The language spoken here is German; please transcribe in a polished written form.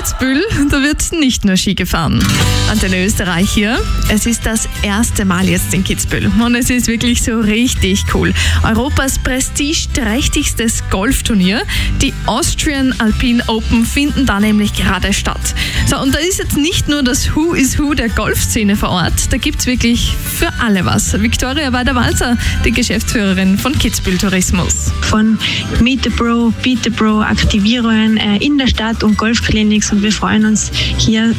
Kitzbühel, da wird nicht nur Ski gefahren. Antenne Österreich hier. Es ist das erste Mal jetzt in Kitzbühel und es ist wirklich so richtig cool. Europas prestigeträchtigstes Golfturnier, die Austrian Alpine Open, finden da nämlich gerade statt. So, und da ist jetzt nicht nur das Who is Who der Golfszene vor Ort, da gibt es wirklich für alle was. Viktoria Weider-Walzer, die Geschäftsführerin von Kitzbühel Tourismus. Von Meet the Pro, Beat the Pro, Aktivierungen in der Stadt und Golfclinics, und wir freuen uns hier